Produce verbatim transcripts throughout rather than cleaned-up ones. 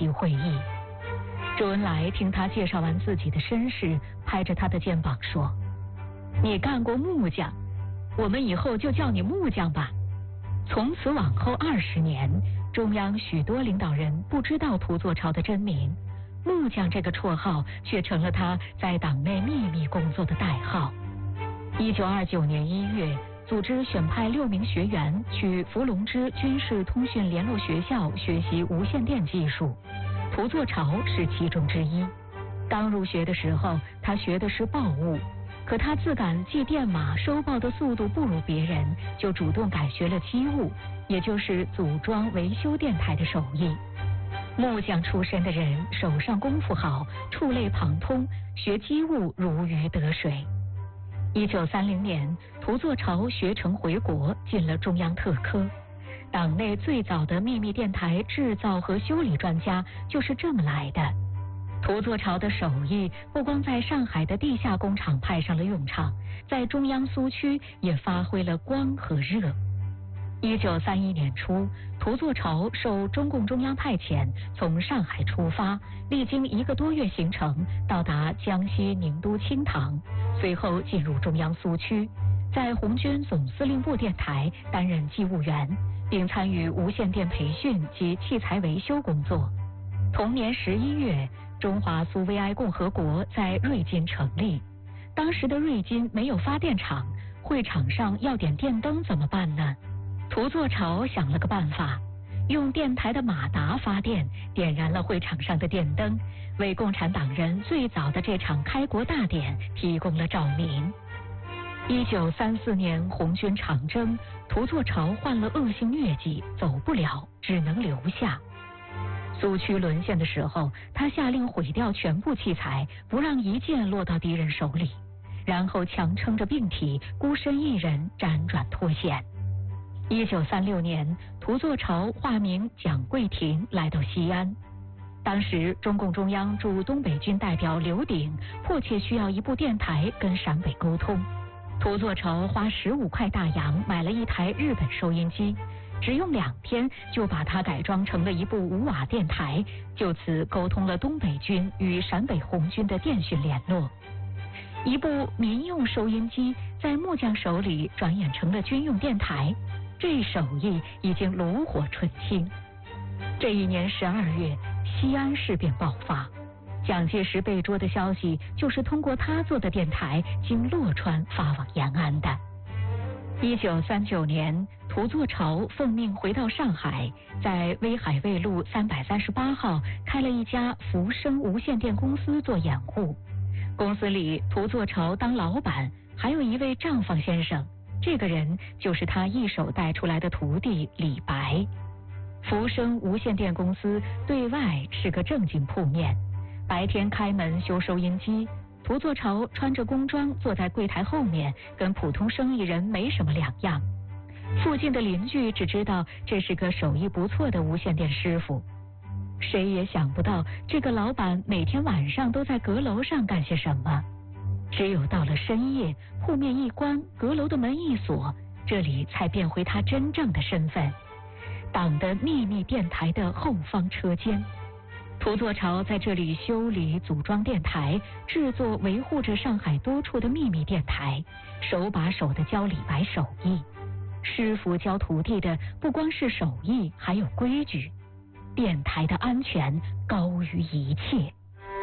席会议。周恩来听他介绍完自己的身世，拍着他的肩膀说：“你干过木匠，我们以后就叫你木匠吧。”从此往后二十年，中央许多领导人不知道涂作潮的真名，木匠这个绰号却成了他在党内秘密工作的代号。一九二九年一月，组织选派六名学员去伏龙芝军事通讯联络学校学习无线电技术，涂作潮是其中之一。刚入学的时候，他学的是报务，可他自感记电码收报的速度不如别人，就主动改学了机务，也就是组装维修电台的手艺。木匠出身的人手上功夫好，触类旁通，学机务如鱼得水。一九三零年，涂作潮学成回国，进了中央特科。党内最早的秘密电台制造和修理专家就是这么来的。涂作潮的手艺不光在上海的地下工厂派上了用场，在中央苏区也发挥了光和热。一九三一年初，涂作潮受中共中央派遣，从上海出发，历经一个多月行程，到达江西宁都清塘，随后进入中央苏区，在红军总司令部电台担任机务员，并参与无线电培训及器材维修工作。同年十一月，中华苏维埃共和国在瑞金成立。当时的瑞金没有发电厂，会场上要点电灯怎么办呢？涂作潮想了个办法，用电台的马达发电，点燃了会场上的电灯，为共产党人最早的这场开国大典提供了照明。一九三四年红军长征，涂作潮患了恶性疟疾，走不了，只能留下。苏区沦陷的时候，他下令毁掉全部器材，不让一件落到敌人手里，然后强撑着病体，孤身一人辗转脱险。一九三六年，涂作潮化名蒋桂廷来到西安。当时中共中央驻东北军代表刘鼎迫切需要一部电台跟陕北沟通，涂作潮花十五块大洋买了一台日本收音机，只用两天就把它改装成了一部无瓦电台，就此沟通了东北军与陕北红军的电讯联络。一部民用收音机在木匠手里转眼成了军用电台，这手艺已经炉火纯青。这一年十二月，西安事变爆发，蒋介石被捉的消息就是通过他做的电台经洛川发往延安的。一九三九年，涂作潮奉命回到上海，在威海卫路三百三十八号开了一家福生无线电公司做掩护。公司里涂作潮当老板，还有一位账房先生，这个人就是他一手带出来的徒弟李白。福生无线电公司对外是个正经铺面，白天开门修收音机，涂作潮穿着工装坐在柜台后面，跟普通生意人没什么两样。附近的邻居只知道这是个手艺不错的无线电师傅。谁也想不到这个老板每天晚上都在阁楼上干些什么。只有到了深夜，铺面一关，阁楼的门一锁，这里才变回他真正的身份——党的秘密电台的后方车间。涂作潮在这里修理、组装电台，制作、维护着上海多处的秘密电台，手把手地教李白手艺。师傅教徒弟的不光是手艺，还有规矩。电台的安全高于一切。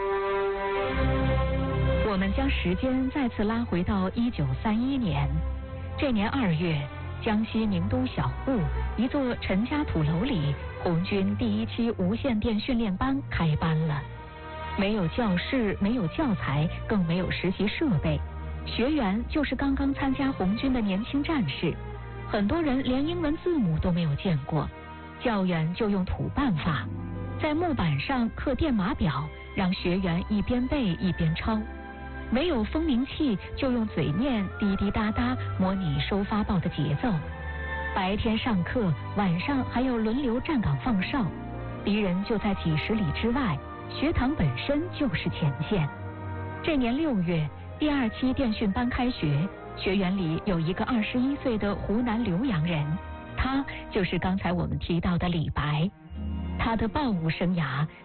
我们将时间再次拉回到一九三一年，这年二月，江西宁都小埠一座陈家土楼里，红军第一期无线电训练班开班了。没有教室，没有教材，更没有实习设备，学员就是刚刚参加红军的年轻战士，很多人连英文字母都没有见过。教员就用土办法，在木板上刻电码表，让学员一边背一边抄。没有风鸣器，就用嘴念滴滴答答，模拟收发报的节奏。白天上课，晚上还要轮流站岗放哨，敌人就在几十里之外，学堂本身就是前线。这年六月，第二期电讯班开学，学员里有一个二十一岁的湖南浏阳人，他就是刚才我们提到的李白。他的报务生涯